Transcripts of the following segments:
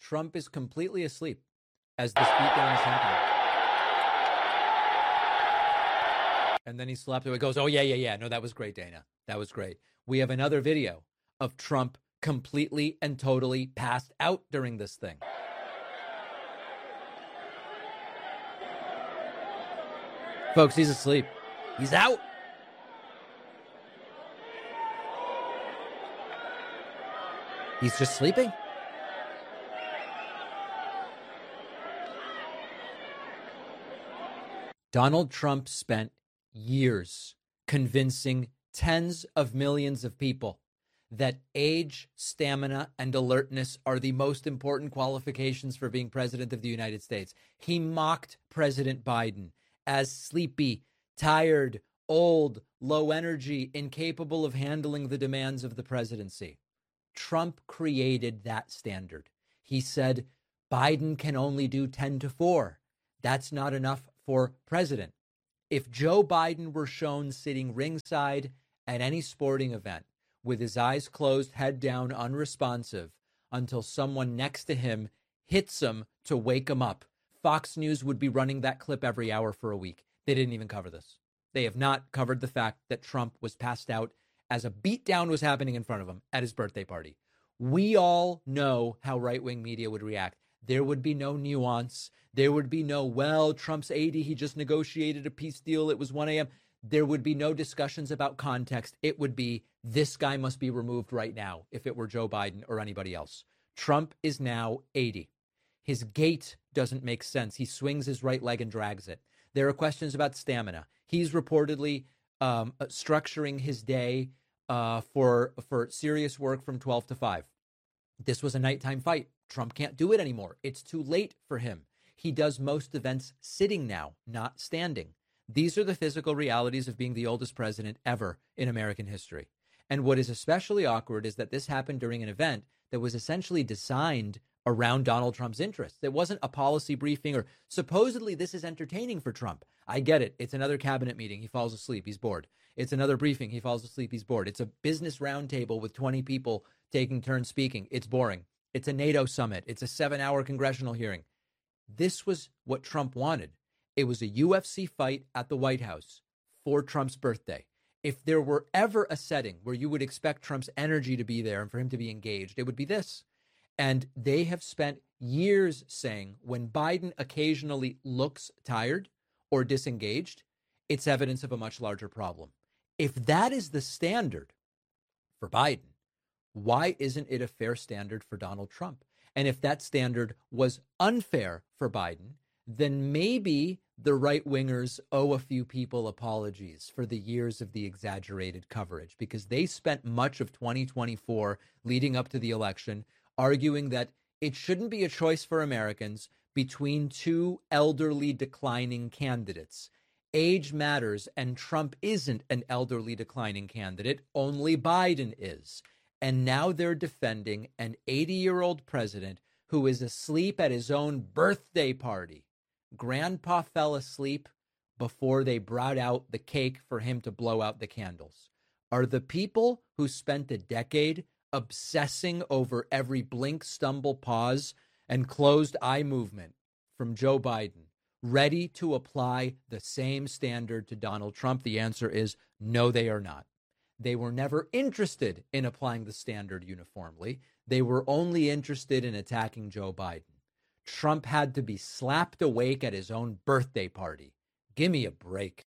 Trump is completely asleep as this beatdown is happening. And then he slapped away, goes, oh, yeah. No, that was great, Dana. That was great. We have another video of Trump completely and totally passed out during this thing. Folks, he's asleep. He's out. He's just sleeping. Donald Trump spent years convincing tens of millions of people that age, stamina, and alertness are the most important qualifications for being president of the United States. He mocked President Biden as sleepy, tired, old, low energy, incapable of handling the demands of the presidency. Trump created that standard. He said, Biden can only do 10-4. That's not enough for president. If Joe Biden were shown sitting ringside at any sporting event with his eyes closed, head down, unresponsive, until someone next to him hits him to wake him up, Fox News would be running that clip every hour for a week. They didn't even cover this. They have not covered the fact that Trump was passed out as a beatdown was happening in front of him at his birthday party. We all know how right-wing media would react. There would be no nuance. There would be no, well, Trump's 80, he just negotiated a peace deal. It was 1 a.m. There would be no discussions about context. It would be, this guy must be removed right now if it were Joe Biden or anybody else. Trump is now 80. His gait doesn't make sense. He swings his right leg and drags it. There are questions about stamina. He's reportedly structuring his day for serious work from 12 to 5. This was a nighttime fight. Trump can't do it anymore. It's too late for him. He does most events sitting now, not standing. These are the physical realities of being the oldest president ever in American history. And what is especially awkward is that this happened during an event that was essentially designed around Donald Trump's interests. It wasn't a policy briefing or supposedly this is entertaining for Trump. I get it. It's another cabinet meeting. He falls asleep. He's bored. It's another briefing. He falls asleep. He's bored. It's a business roundtable with 20 people taking turns speaking. It's boring. It's a NATO summit. It's a 7-hour congressional hearing. This was what Trump wanted. It was a UFC fight at the White House for Trump's birthday. If there were ever a setting where you would expect Trump's energy to be there and for him to be engaged, it would be this. And they have spent years saying when Biden occasionally looks tired or disengaged, it's evidence of a much larger problem. If that is the standard for Biden, why isn't it a fair standard for Donald Trump? And if that standard was unfair for Biden, then maybe the right-wingers owe a few people apologies for the years of the exaggerated coverage, because they spent much of 2024 leading up to the election arguing that it shouldn't be a choice for Americans between two elderly declining candidates. Age matters, and Trump isn't an elderly declining candidate. Only Biden is. And now they're defending an 80-year-old president who is asleep at his own birthday party. Grandpa fell asleep before they brought out the cake for him to blow out the candles. Are the people who spent a decade obsessing over every blink, stumble, pause, and closed eye movement from Joe Biden ready to apply the same standard to Donald Trump? The answer is no, they are not. They were never interested in applying the standard uniformly. They were only interested in attacking Joe Biden. Trump had to be slapped awake at his own birthday party. Give me a break.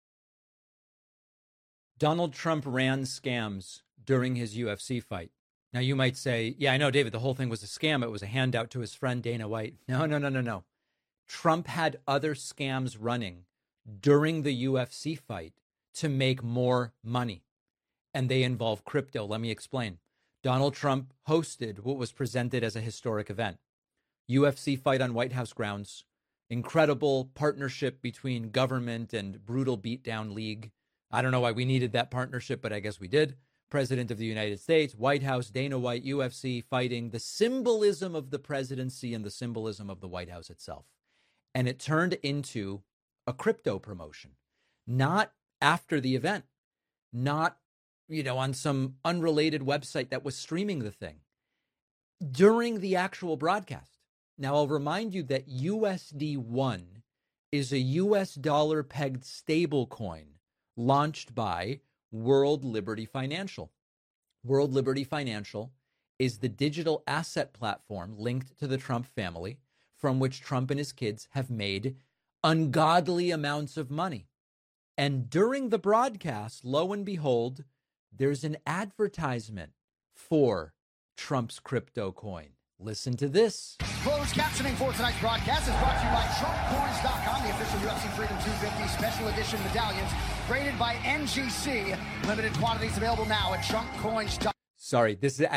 Donald Trump ran scams during his UFC fight. Now, you might say, yeah, I know, David, the whole thing was a scam. It was a handout to his friend Dana White. No. Trump had other scams running during the UFC fight to make more money. And they involve crypto. Let me explain. Donald Trump hosted what was presented as a historic event. UFC fight on White House grounds. Incredible partnership between government and brutal beatdown league. I don't know why we needed that partnership, but I guess we did. President of the United States, White House, Dana White, UFC fighting, the symbolism of the presidency and the symbolism of the White House itself. And it turned into a crypto promotion, not after the event, not, on some unrelated website that was streaming the thing. During the actual broadcast, Now, I'll remind you that USD1 is a US dollar pegged stable coin launched by World Liberty Financial. World Liberty Financial is the digital asset platform linked to the Trump family from which Trump and his kids have made ungodly amounts of money. And during the broadcast, lo and behold, there's an advertisement for Trump's crypto coin. Listen to this. Closed captioning for tonight's broadcast is brought to you by TrumpCoins.com, the official UFC Freedom 250 special edition medallions graded by NGC. Limited quantities available now at TrumpCoins.com. Sorry, this is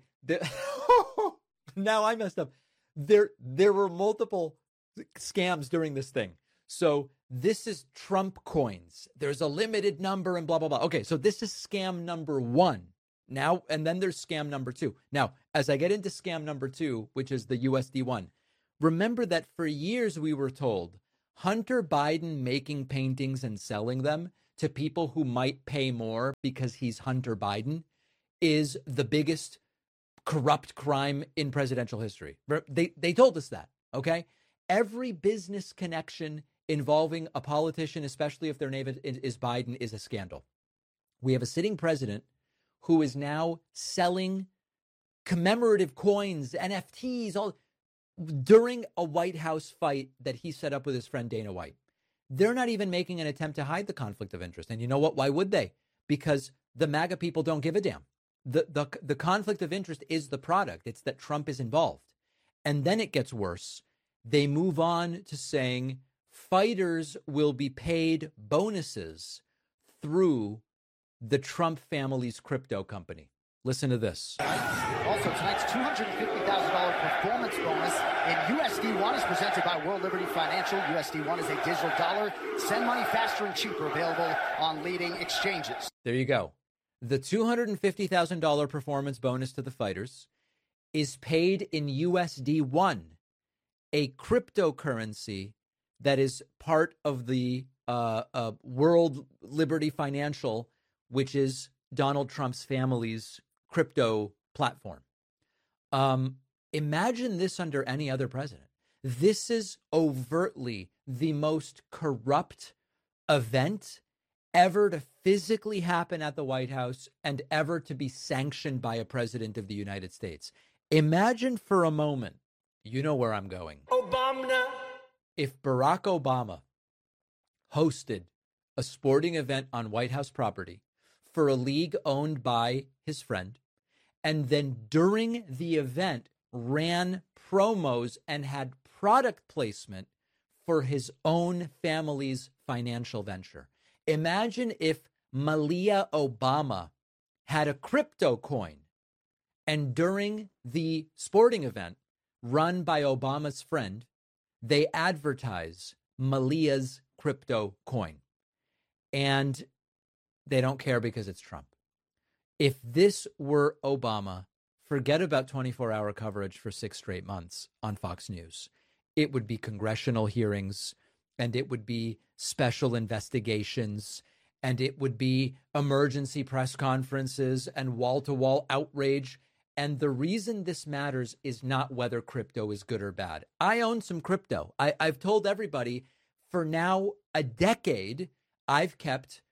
now I messed up. There were multiple scams during this thing. So this is Trump coins. There's a limited number and blah, blah, blah. Okay, so this is scam number 1. Now, and then there's scam number 2. Now, as I get into scam number 2, which is the USD1, remember that for years we were told Hunter Biden making paintings and selling them to people who might pay more because he's Hunter Biden is the biggest corrupt crime in presidential history. They told us that, okay? Every business connection involving a politician, especially if their name is Biden, is a scandal. We have a sitting president who is now selling commemorative coins, NFTs, all during a White House fight that he set up with his friend Dana White. They're not even making an attempt to hide the conflict of interest. And you know what? Why would they? Because the MAGA people don't give a damn. The conflict of interest is the product. It's that Trump is involved. And then it gets worse. They move on to saying fighters will be paid bonuses through the Trump family's crypto company. Listen to this. Also, tonight's $250,000 performance bonus in USD1 is presented by World Liberty Financial. USD1 is a digital dollar. Send money faster and cheaper, available on leading exchanges. There you go. The $250,000 performance bonus to the fighters is paid in USD1, a cryptocurrency that is part of the World Liberty Financial, which is Donald Trump's family's crypto platform. Imagine this under any other president. This is overtly the most corrupt event ever to physically happen at the White House and ever to be sanctioned by a president of the United States. Imagine for a moment, you know where I'm going. Obama. If Barack Obama hosted a sporting event on White House property for a league owned by his friend, and then during the event ran promos and had product placement for his own family's financial venture. Imagine if Malia Obama had a crypto coin and during the sporting event run by Obama's friend, they advertise Malia's crypto coin. And they don't care because it's Trump. If this were Obama, forget about 24-hour coverage for 6 straight months on Fox News. It would be congressional hearings, and it would be special investigations, and it would be emergency press conferences and wall-to-wall outrage. And the reason this matters is not whether crypto is good or bad. I own some crypto. I've told everybody for now a decade, I've kept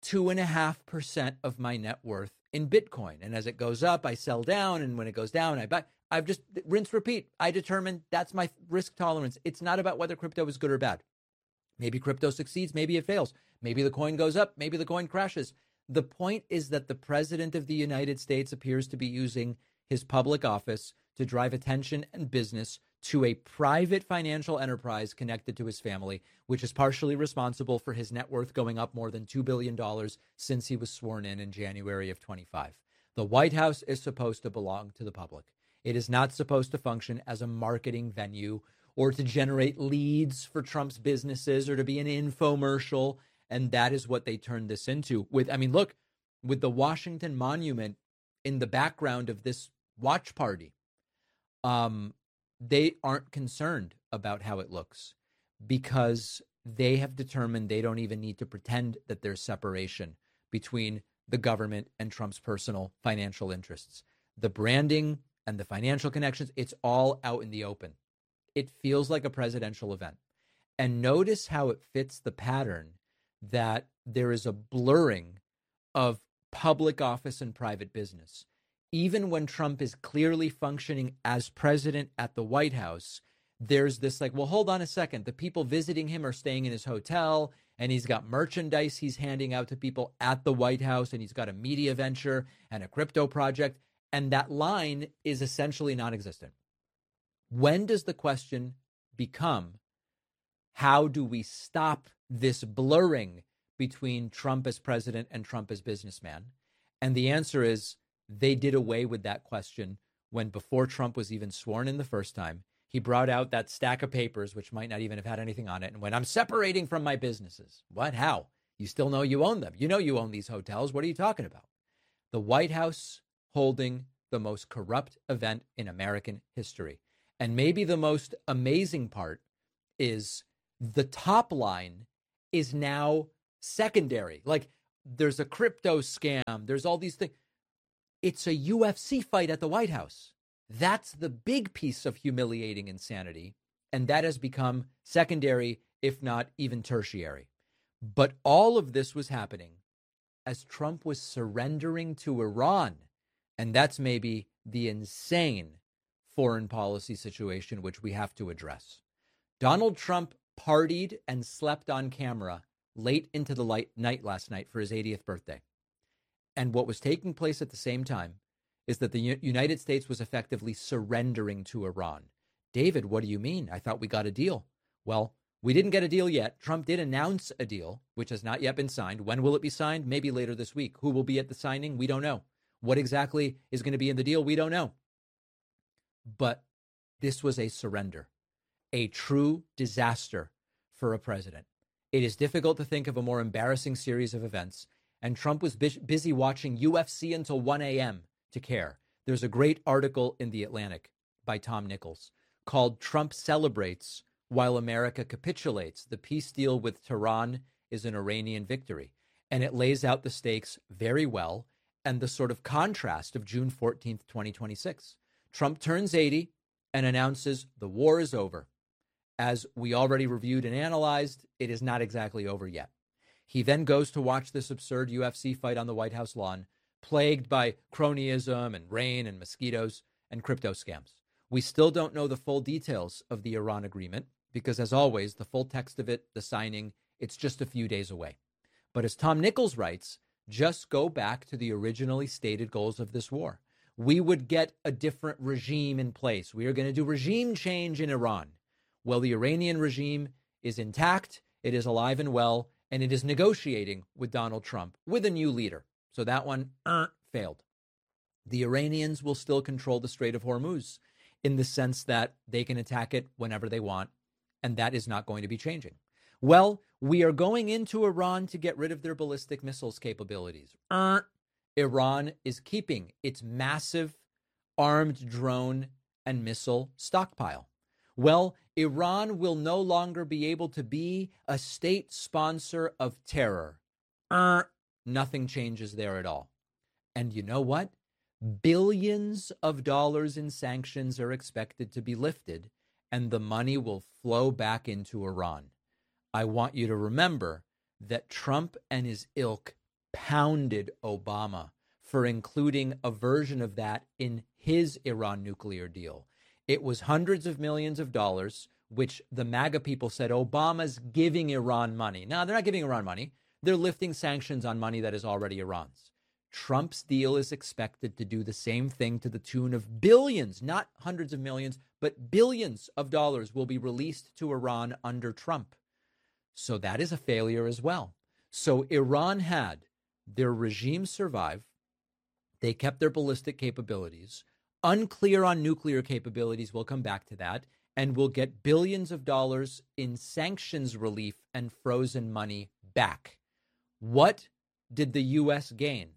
2.5% of my net worth in Bitcoin. And as it goes up, I sell down. And when it goes down, I buy. I've just rinse, repeat. I determine that's my risk tolerance. It's not about whether crypto is good or bad. Maybe crypto succeeds. Maybe it fails. Maybe the coin goes up. Maybe the coin crashes. The point is that the president of the United States appears to be using his public office to drive attention and business to a private financial enterprise connected to his family, which is partially responsible for his net worth going up more than $2 billion since he was sworn in January of 25. The White House is supposed to belong to the public. It is not supposed to function as a marketing venue or to generate leads for Trump's businesses or to be an infomercial. And that is what they turned this into. With the Washington Monument in the background of this watch party, they aren't concerned about how it looks because they have determined they don't even need to pretend that there's separation between the government and Trump's personal financial interests. The branding and the financial connections, it's all out in the open. it feels like a presidential event. And notice how it fits the pattern that there is a blurring of public office and private business. Even when Trump is clearly functioning as president at the White House, there's this like, well, hold on a second. The people visiting him are staying in his hotel, and he's got merchandise he's handing out to people at the White House, and he's got a media venture and a crypto project. And that line is essentially non-existent. When does the question become, how do we stop this blurring between Trump as president and Trump as businessman? And the answer is they did away with that question when, before Trump was even sworn in the first time, he brought out that stack of papers, which might not even have had anything on it, and went, I'm separating from my businesses. What? How? You still know you own them. You know you own these hotels. What are you talking about? The White House holding the most corrupt event in American history. And maybe the most amazing part is the top line is now secondary. Like, there's a crypto scam. There's all these things. It's a UFC fight at the White House. That's the big piece of humiliating insanity. And that has become secondary, if not even tertiary. But all of this was happening as Trump was surrendering to Iran. And that's maybe the insane foreign policy situation which we have to address. Donald Trump partied and slept on camera late into the night last night for his 80th birthday. And what was taking place at the same time is that the United States was effectively surrendering to Iran. David, what do you mean? I thought we got a deal. Well, we didn't get a deal yet. Trump did announce a deal, which has not yet been signed. When will it be signed? Maybe later this week. Who will be at the signing? We don't know. What exactly is going to be in the deal? We don't know. But this was a surrender, a true disaster for a president. It is difficult to think of a more embarrassing series of events. And Trump was busy watching UFC until 1 a.m. to care. There's a great article in The Atlantic by Tom Nichols called Trump Celebrates While America Capitulates. The peace deal with Tehran is an Iranian victory. And it lays out the stakes very well and the sort of contrast of June 14th, 2026. Trump turns 80 and announces the war is over. As we already reviewed and analyzed, it is not exactly over yet. He then goes to watch this absurd UFC fight on the White House lawn, plagued by cronyism and rain and mosquitoes and crypto scams. We still don't know the full details of the Iran agreement because, as always, the full text of it, the signing, it's just a few days away. But as Tom Nichols writes, just go back to the originally stated goals of this war. We would get a different regime in place. We are going to do regime change in Iran. Well, the Iranian regime is intact, it is alive and well, and it is negotiating with Donald Trump, with a new leader. So that one failed. The Iranians will still control the Strait of Hormuz in the sense that they can attack it whenever they want, and that is not going to be changing. Well, we are going into Iran to get rid of their ballistic missiles capabilities. Iran is keeping its massive armed drone and missile stockpile. Well, Iran will no longer be able to be a state sponsor of terror. Nothing changes there at all. And you know what? Billions of dollars in sanctions are expected to be lifted, and the money will flow back into Iran. I want you to remember that Trump and his ilk pounded Obama for including a version of that in his Iran nuclear deal. It was hundreds of millions of dollars, which the MAGA people said Obama's giving Iran money. No, they're not giving Iran money. They're lifting sanctions on money that is already Iran's. Trump's deal is expected to do the same thing to the tune of billions, not hundreds of millions, but billions of dollars will be released to Iran under Trump. So that is a failure as well. So Iran had their regime survive. They kept their ballistic capabilities. Unclear on nuclear capabilities, we'll come back to that, and will get billions of dollars in sanctions relief and frozen money back. What did the U.S. gain?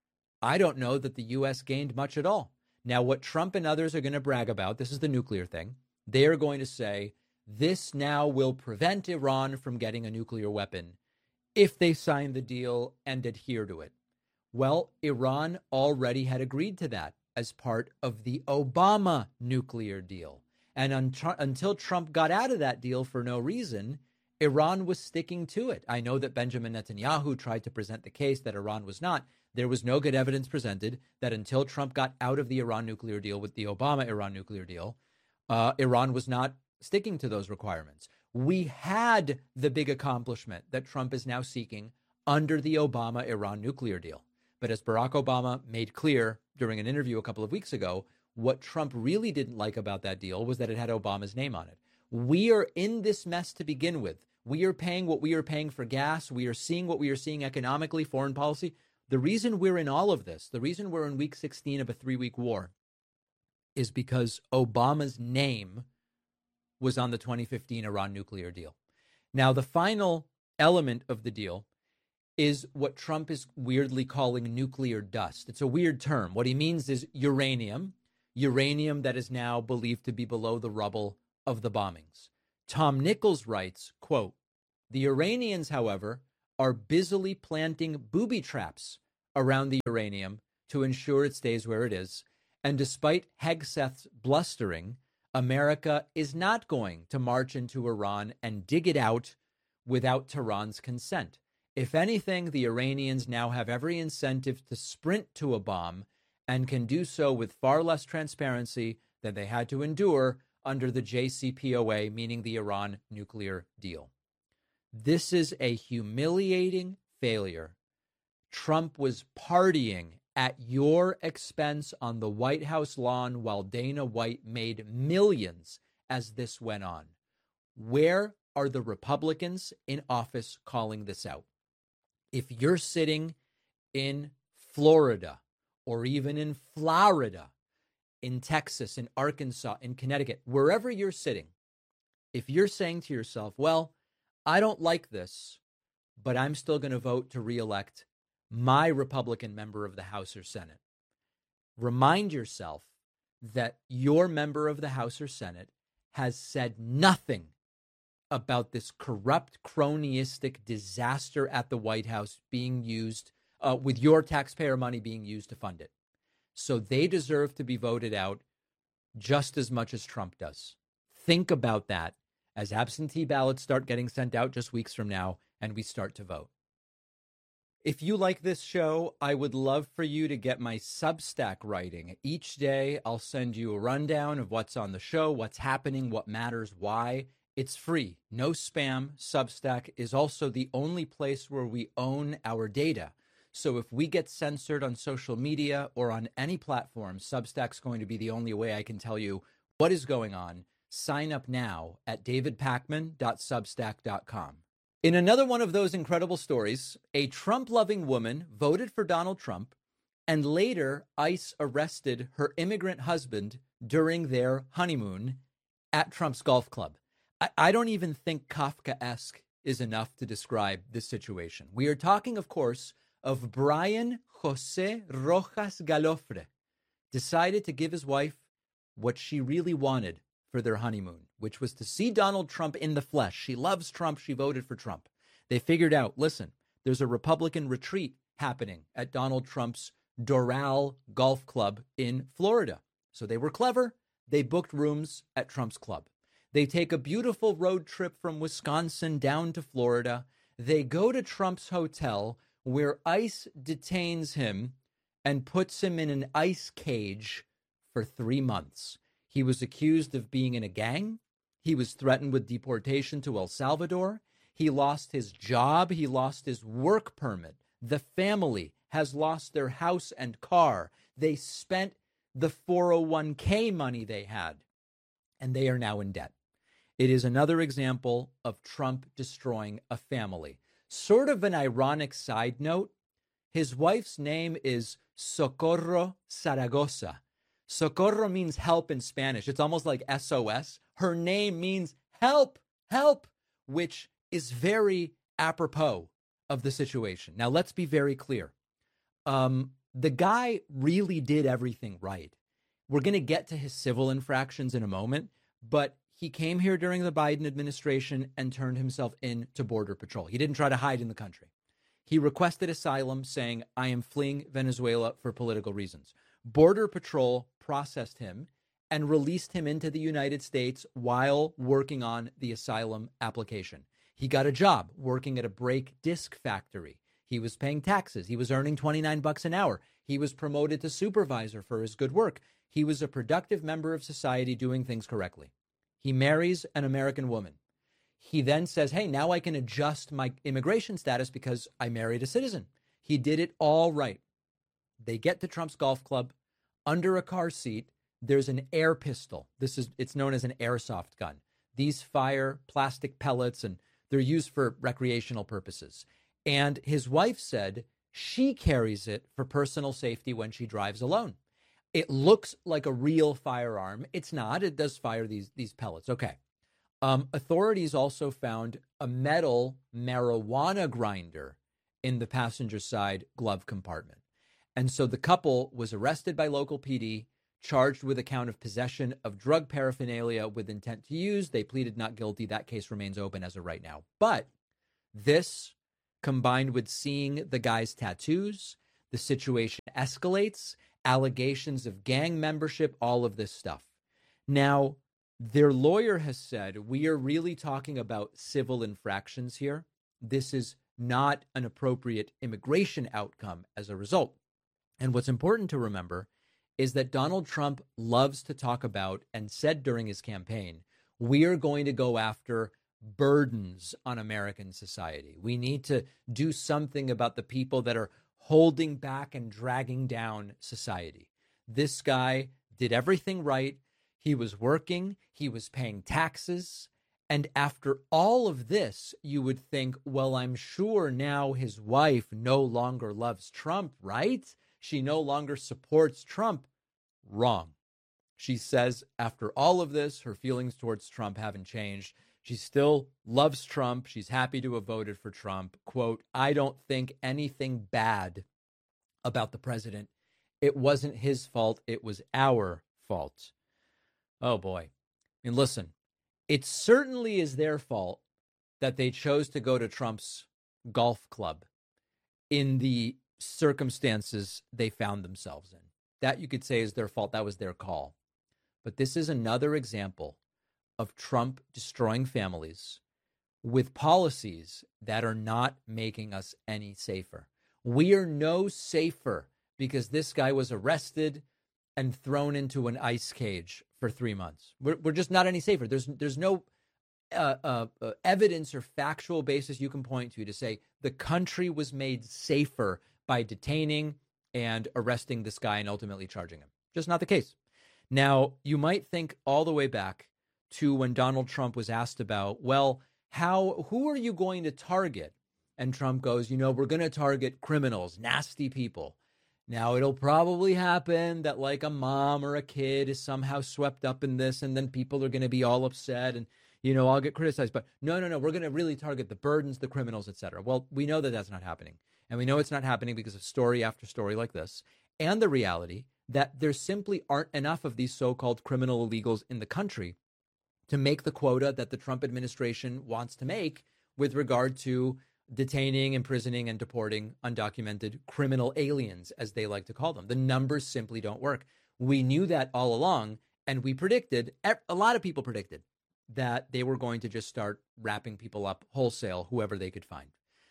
I don't know that the U.S. gained much at all. Now, what Trump and others are going to brag about, this is the nuclear thing, they are going to say, this now will prevent Iran from getting a nuclear weapon if they sign the deal and adhere to it. Well, Iran already had agreed to that as part of the Obama nuclear deal. And until Trump got out of that deal for no reason, Iran was sticking to it. I know that Benjamin Netanyahu tried to present the case that Iran was not. There was no good evidence presented that until Trump got out of the Iran nuclear deal with the Obama-Iran nuclear deal, Iran was not sticking to those requirements. We had the big accomplishment that Trump is now seeking under the Obama-Iran nuclear deal. But as Barack Obama made clear during an interview a couple of weeks ago, what Trump really didn't like about that deal was that it had Obama's name on it. We are in this mess to begin with. We are paying what we are paying for gas. We are seeing what we are seeing economically, foreign policy. The reason we're in all of this, the reason we're in week 16 of a 3-week war, is because Obama's name was on the 2015 Iran nuclear deal. Now, the final element of the deal is what Trump is weirdly calling nuclear dust. It's a weird term. What he means is uranium that is now believed to be below the rubble of the bombings. Tom Nichols writes, quote, "The Iranians, however, are busily planting booby traps around the uranium to ensure it stays where it is. And despite Hegseth's blustering, America is not going to march into Iran and dig it out without Tehran's consent. If anything, the Iranians now have every incentive to sprint to a bomb and can do so with far less transparency than they had to endure under the JCPOA, meaning the Iran nuclear deal." This is a humiliating failure. Trump was partying at your expense on the White House lawn while Dana White made millions as this went on. Where are the Republicans in office calling this out? If you're sitting in Florida or even in Florida, in Texas, in Arkansas, in Connecticut, wherever you're sitting, if you're saying to yourself, well, I don't like this, but I'm still going to vote to reelect my Republican member of the House or Senate, remind yourself that your member of the House or Senate has said nothing about this corrupt, cronyistic disaster at the White House being used, with your taxpayer money being used to fund it. So they deserve to be voted out just as much as Trump does. Think about that as absentee ballots start getting sent out just weeks from now and we start to vote. If you like this show, I would love for you to get my Substack writing. Each day, I'll send you a rundown of what's on the show, what's happening, what matters, why. It's free, no spam. Substack is also the only place where we own our data. So if we get censored on social media or on any platform, Substack's going to be the only way I can tell you what is going on. Sign up now at davidpakman.substack.com. In another one of those incredible stories, a Trump-loving woman voted for Donald Trump, and later ICE arrested her immigrant husband during their honeymoon at Trump's golf club. I don't even think Kafkaesque is enough to describe this situation. We are talking, of course, of Brian Jose Rojas Galofre, decided to give his wife what she really wanted for their honeymoon, which was to see Donald Trump in the flesh. She loves Trump. She voted for Trump. They figured out, listen, there's a Republican retreat happening at Donald Trump's Doral Golf Club in Florida. So they were clever. They booked rooms at Trump's club. They take a beautiful road trip from Wisconsin down to Florida. They go to Trump's hotel where ICE detains him and puts him in an ice cage for 3 months. He was accused of being in a gang. He was threatened with deportation to El Salvador. He lost his job. He lost his work permit. The family has lost their house and car. They spent the 401k money they had, and they are now in debt. It is another example of Trump destroying a family. Sort of an ironic side note, his wife's name is Socorro Zaragoza. Socorro means help in Spanish. It's almost like SOS. Her name means help, help, which is very apropos of the situation. Now, let's be very clear. The guy really did everything right. We're going to get to his civil infractions in a moment, but he came here during the Biden administration and turned himself in to Border Patrol. He didn't try to hide in the country. He requested asylum, saying, I am fleeing Venezuela for political reasons. Border Patrol processed him and released him into the United States while working on the asylum application. He got a job working at a brake disc factory. He was paying taxes. He was earning $29 an hour. He was promoted to supervisor for his good work. He was a productive member of society doing things correctly. He marries an American woman. He then says, hey, now I can adjust my immigration status because I married a citizen. He did it all right. They get to Trump's golf club. Under a car seat, there's an air pistol. It's known as an airsoft gun. These fire plastic pellets, and they're used for recreational purposes. And his wife said she carries it for personal safety when she drives alone. It looks like a real firearm. It's not. It does fire these pellets. Okay. Authorities also found a metal marijuana grinder in the passenger side glove compartment. And so the couple was arrested by local PD, charged with a count of possession of drug paraphernalia with intent to use. They pleaded not guilty. That case remains open as of right now. But this, combined with seeing the guy's tattoos, the situation escalates, allegations of gang membership, all of this stuff. Now, their lawyer has said, we are really talking about civil infractions here. This is not an appropriate immigration outcome as a result. And what's important to remember is that Donald Trump loves to talk about, and said during his campaign, we are going to go after burdens on American society. We need to do something about the people that are holding back and dragging down society. This guy did everything right. He was working, he was paying taxes. And after all of this, you would think, well, I'm sure now his wife no longer loves Trump, right? She no longer supports Trump. Wrong. She says after all of this, her feelings towards Trump haven't changed. She still loves Trump. She's happy to have voted for Trump. Quote, I don't think anything bad about the president. It wasn't his fault. It was our fault. Oh, boy. I mean, listen, it certainly is their fault that they chose to go to Trump's golf club in the circumstances they found themselves in. That you could say is their fault. That was their call. But this is another example of Trump destroying families with policies that are not making us any safer. We are no safer because this guy was arrested and thrown into an ice cage for 3 months. We're just not any safer. There's no evidence or factual basis you can point to say the country was made safer by detaining and arresting this guy and ultimately charging him. Just not the case. Now, you might think all the way back to when Donald Trump was asked about, well, who are you going to target? And Trump goes, we're going to target criminals, nasty people. Now, it'll probably happen that like a mom or a kid is somehow swept up in this, and then people are going to be all upset and, I'll get criticized. But no, we're going to really target the burdens, the criminals, et cetera. Well, we know that that's not happening. And we know it's not happening because of story after story like this, and the reality that there simply aren't enough of these so-called criminal illegals in the country to make the quota that the Trump administration wants to make with regard to detaining, imprisoning, and deporting undocumented criminal aliens, as they like to call them. The numbers simply don't work. We knew that all along, and we predicted, a lot of people predicted, that they were going to just start wrapping people up wholesale, whoever they could find.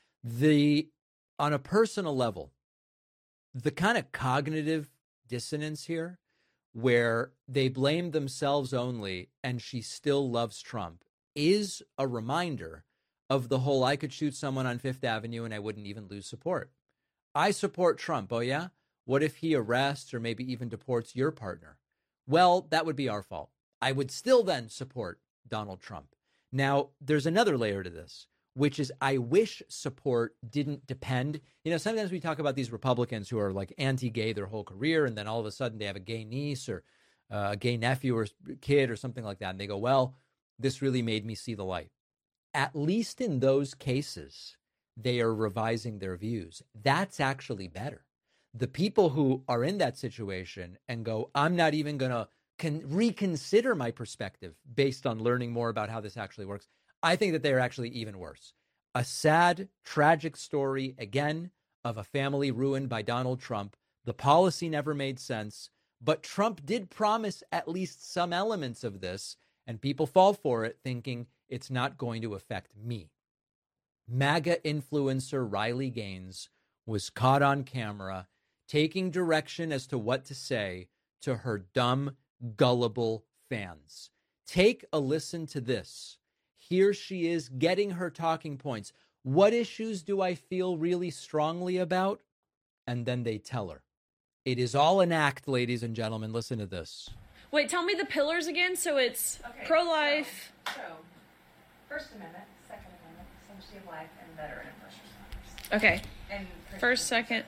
On a personal level, the kind of cognitive dissonance here, where they blame themselves only and she still loves Trump, is a reminder of the whole I could shoot someone on Fifth Avenue and I wouldn't even lose support. I support Trump. Oh, yeah? What if he arrests or maybe even deports your partner? Well, that would be our fault. I would still then support Donald Trump. Now, there's another layer to this, which is I wish support didn't depend. Sometimes we talk about these Republicans who are like anti-gay their whole career, and then all of a sudden they have a gay niece or a gay nephew or kid or something like that. And they go, well, this really made me see the light. At least in those cases, they are revising their views. That's actually better. The people who are in that situation and go, I'm not even going to reconsider my perspective based on learning more about how this actually works, I think that they are actually even worse. A sad, tragic story, again, of a family ruined by Donald Trump. The policy never made sense, But Trump did promise at least some elements of this, and people fall for it thinking it's not going to affect me. MAGA influencer Riley Gaines was caught on camera taking direction as to what to say to her dumb, gullible fans. Take a listen to this. Here she is getting her talking points. What issues do I feel really strongly about? And then they tell her. It is all an act, ladies and gentlemen. Listen to this. Wait, tell me the pillars again. So it's pro-life. So, First Amendment, Second Amendment, sanctity of life, and veteran and first responders. Okay. And First, second.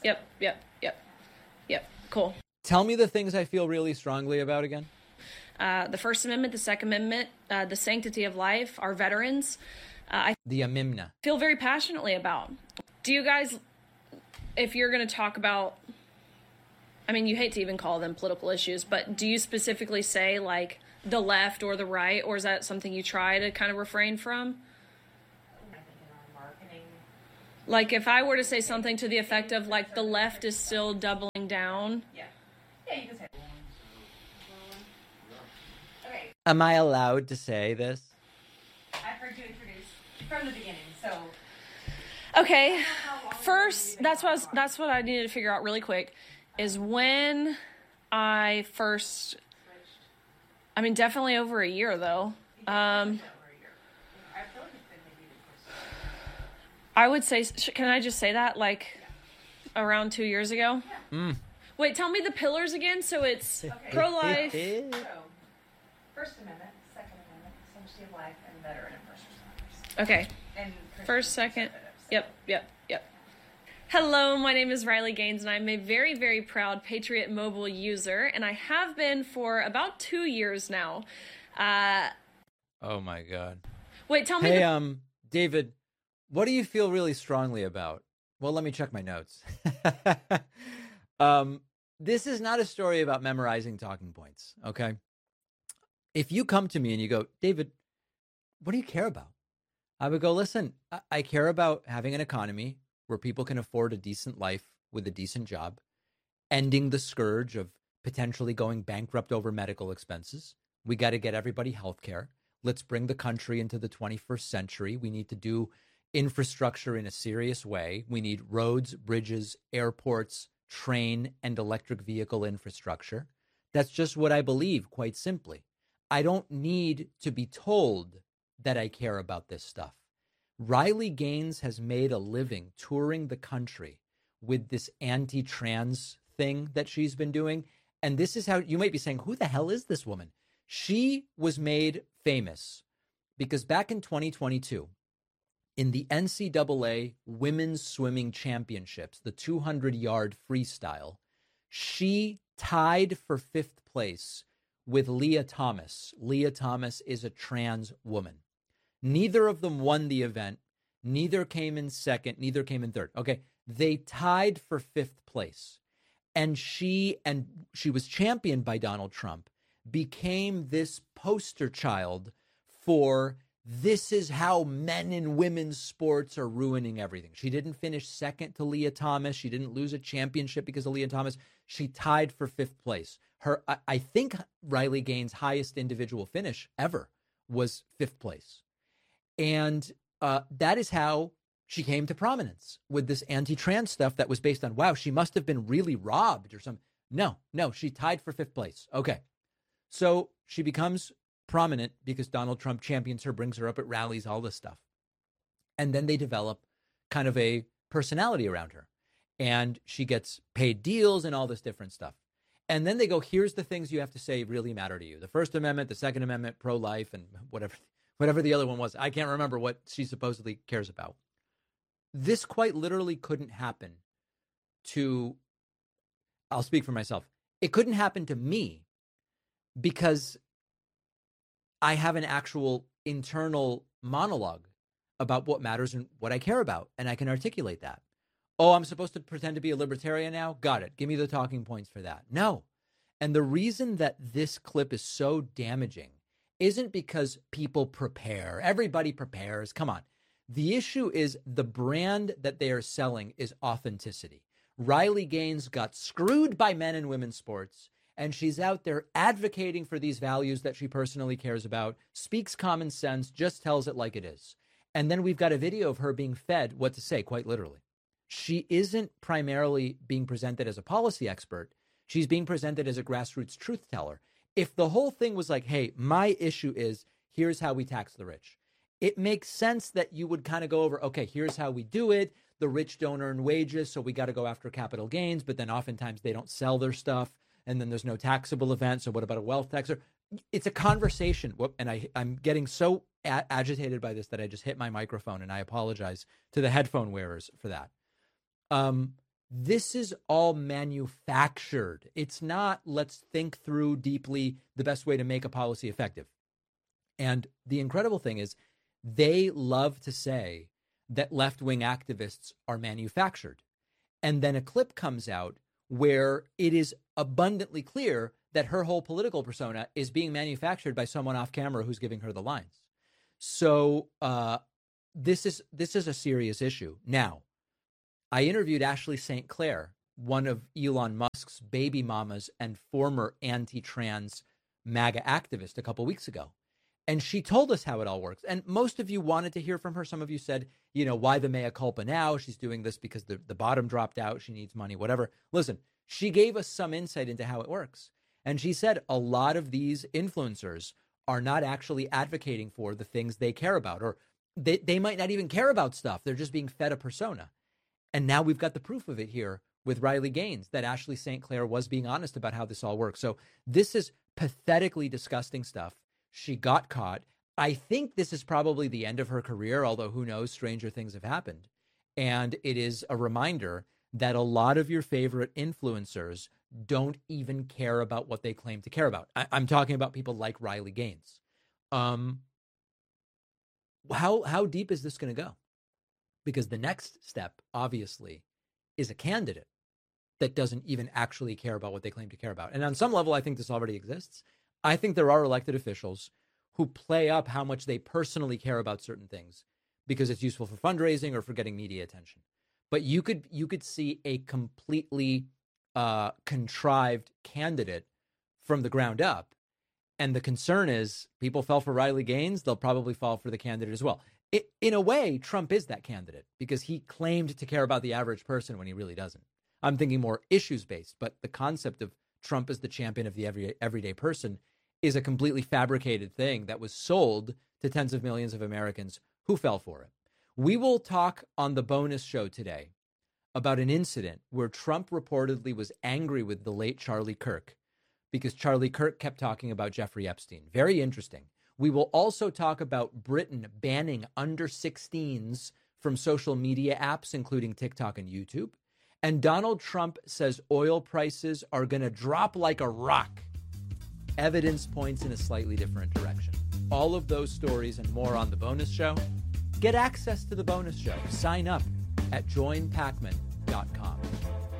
Yep. Cool. Tell me the things I feel really strongly about again. The First Amendment, the Second Amendment, the sanctity of life, our veterans. The Amimna. Feel very passionately about. Do you guys, if you're going to talk about, I mean, you hate to even call them political issues, but do you specifically say like the left or the right, or is that something you try to kind of refrain from? I think in our marketing. Like if I were to say something to the effect of like the left is still doubling down. Yeah, you can say. Okay, Am I allowed to say this? I've heard you introduce from the beginning, so. Okay, first, that's what I needed to figure out really quick, is when I first, I mean, definitely over a year though. I would say, can I just say that, like, around 2 years ago? Wait, tell me the pillars again. So it's pro-life. So, First Amendment, Second Amendment, sanctity of life, and veteran and first responders. Okay. And First, second. Yep. Hello, my name is Riley Gaines, and I'm a very, very proud Patriot Mobile user, and I have been for about 2 years now. Oh my God. Wait, tell me. Hey, David, what do you feel really strongly about? Well, let me check my notes. This is not a story about memorizing talking points, okay? If you come to me and you go, David, what do you care about? I would go, listen, I care about having an economy where people can afford a decent life with a decent job, ending the scourge of potentially going bankrupt over medical expenses. We got to get everybody health care. Let's bring the country into the 21st century. We need to do infrastructure in a serious way. We need roads, bridges, airports, train, and electric vehicle infrastructure. That's just what I believe, quite simply. I don't need to be told that I care about this stuff. Riley Gaines has made a living touring the country with this anti-trans thing that she's been doing. And this is how you might be saying, who the hell is this woman? She was made famous because back in 2022, in the NCAA Women's Swimming Championships, the 200-yard freestyle, she tied for 5th place with Leah Thomas. Leah Thomas is a trans woman. Neither of them won the event. Neither came in second. Neither came in third. Okay, they tied for 5th place. And she was championed by Donald Trump, became this poster child for this is how men and women's sports are ruining everything. She didn't finish second to Leah Thomas. She didn't lose a championship because of Leah Thomas. She tied for 5th place. I think Riley Gaines' highest individual finish ever was 5th place. And that is how she came to prominence with this anti-trans stuff that was based on, wow, she must have been really robbed or something. No, she tied for 5th place. Okay. So she becomes prominent because Donald Trump champions her, brings her up at rallies, all this stuff. And then they develop kind of a personality around her. And she gets paid deals and all this different stuff. And then they go, here's the things you have to say really matter to you. The First Amendment, the Second Amendment, pro-life, and whatever the other one was. I can't remember what she supposedly cares about. This quite literally couldn't happen to, I'll speak for myself. It couldn't happen to me because I have an actual internal monologue about what matters and what I care about, and I can articulate that. Oh, I'm supposed to pretend to be a libertarian now? Got it. Give me the talking points for that. No. And the reason that this clip is so damaging isn't because people prepare. Everybody prepares. Come on. The issue is the brand that they are selling is authenticity. Riley Gaines got screwed by men and women's sports, and she's out there advocating for these values that she personally cares about, speaks common sense, just tells it like it is. And then we've got a video of her being fed what to say, quite literally. She isn't primarily being presented as a policy expert. She's being presented as a grassroots truth teller. If the whole thing was like, hey, my issue is, here's how we tax the rich, it makes sense that you would kind of go over, okay, here's how we do it. The rich don't earn wages, so we got to go after capital gains, but then oftentimes they don't sell their stuff, and then there's no taxable event, so what about a wealth tax? It's a conversation, and I'm getting so agitated by this that I just hit my microphone, and I apologize to the headphone wearers for that. This is all manufactured. It's not, let's think through deeply the best way to make a policy effective. And the incredible thing is, they love to say that left-wing activists are manufactured. And then a clip comes out where it is abundantly clear that her whole political persona is being manufactured by someone off camera who's giving her the lines. So this is a serious issue. Now, I interviewed Ashley St. Clair, one of Elon Musk's baby mamas and former anti-trans MAGA activist, a couple weeks ago. And she told us how it all works. And most of you wanted to hear from her. Some of you said, why the mea culpa now? She's doing this because the bottom dropped out. She needs money, whatever. Listen, she gave us some insight into how it works. And she said a lot of these influencers are not actually advocating for the things they care about, or they might not even care about stuff. They're just being fed a persona. And now we've got the proof of it here with Riley Gaines, that Ashley St. Clair was being honest about how this all works. So this is pathetically disgusting stuff. She got caught. I think this is probably the end of her career, although who knows, stranger things have happened. And it is a reminder that a lot of your favorite influencers don't even care about what they claim to care about. I'm talking about people like Riley Gaines. How deep is this going to go? Because the next step, obviously, is a candidate that doesn't even actually care about what they claim to care about. And on some level, I think this already exists. I think there are elected officials who play up how much they personally care about certain things because it's useful for fundraising or for getting media attention. But you could see a completely contrived candidate from the ground up. And the concern is people fell for Riley Gaines, they'll probably fall for the candidate as well. In a way, Trump is that candidate because he claimed to care about the average person when he really doesn't. I'm thinking more issues-based, but the concept of Trump as the champion of the everyday person is a completely fabricated thing that was sold to tens of millions of Americans who fell for it. We will talk on the bonus show today about an incident where Trump reportedly was angry with the late Charlie Kirk because Charlie Kirk kept talking about Jeffrey Epstein. Very interesting. We will also talk about Britain banning under 16s from social media apps, including TikTok and YouTube. And Donald Trump says oil prices are going to drop like a rock. Evidence points in a slightly different direction. All of those stories and more on the bonus show. Get access to the bonus show. Sign up at joinpacman.com.